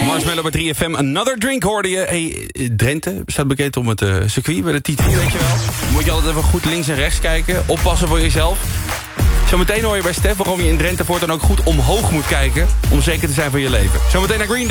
Marshmallow bij 3FM. Another Drink hoorde je. Hey, Drenthe staat bekend om het circuit bij de T2, weet je wel. Moet je altijd even goed links en rechts kijken. Oppassen voor jezelf. Zometeen hoor je bij Stef waarom je in Drenthe voortaan ook goed omhoog moet kijken. Om zeker te zijn van je leven. Zometeen naar Green